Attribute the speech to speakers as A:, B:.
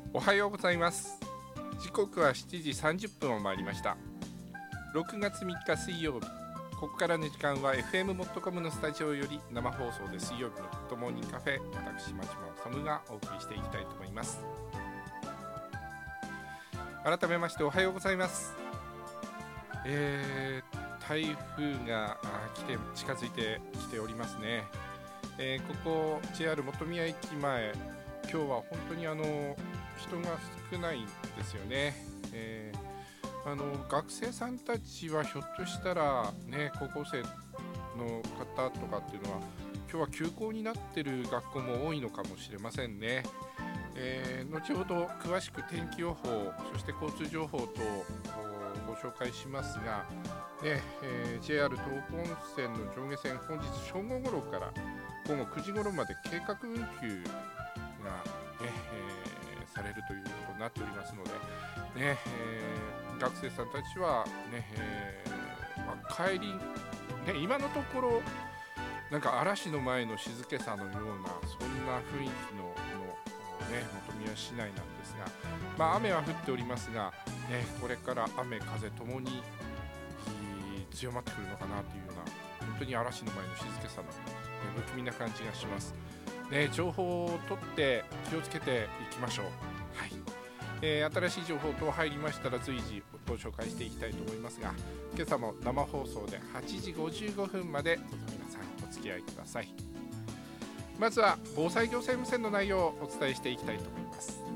A: おはようございます。時刻は7時30分を回りました。6月3日水曜日、ここからの時間は FM モットコムのスタジオより生放送で水曜日のグッドモーニングカフェ、私町間治がお送りしていきたいと思います。改めましておはようございます。台風が近づいてきておりますね。ここ JR 本宮駅前、今日は本当に人が少ないんですよね。学生さんたちはひょっとしたら、ね、高校生の方とかっていうのは今日は休校になっている学校も多いのかもしれませんね。後ほど詳しく天気予報、そして交通情報とご紹介しますが、ねJR 東北本線の上下線、本日正午ごろから午後9時ごろまで計画運休が、されるということになっておりますので、学生さんたちは、帰り、今のところなんか嵐の前の静けさのような、そんな雰囲気の本宮市内なんですが、雨は降っておりますが、これから雨風ともに強まってくるのかなというような、本当に嵐の前の静けさの不気味な感じがします。情報を取って気をつけていきましょう。新しい情報等入りましたら随時ご紹介していきたいと思いますが、今朝も生放送で8時55分までどうぞ皆さんお付き合いください。まずは防災行政無線の内容をお伝えしていきたいと思います。